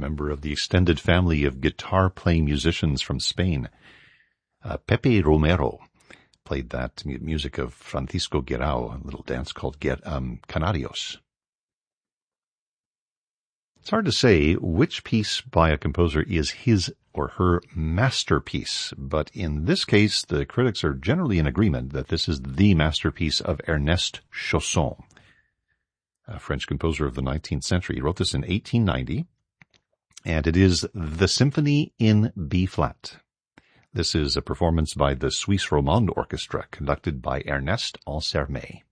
member of the extended family of guitar-playing musicians from Spain. Pepe Romero played that music of Francisco Guirao, a little dance called Canarios. It's hard to say which piece by a composer is his or her masterpiece, but in this case, the critics are generally in agreement that this is the masterpiece of Ernest Chausson, a French composer of the 19th century. He wrote this in 1890, and it is the Symphony in B-flat. This is a performance by the Suisse Romande Orchestra, conducted by Ernest Ansermet.